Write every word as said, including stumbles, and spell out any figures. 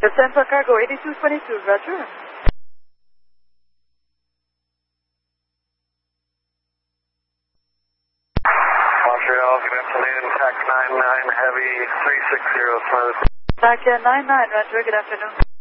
Descend for cargo eighty-two twenty-two, roger. Montreal, good afternoon, T A C nine nine Heavy three six zero, smooth. T A C nine nine, roger, good afternoon.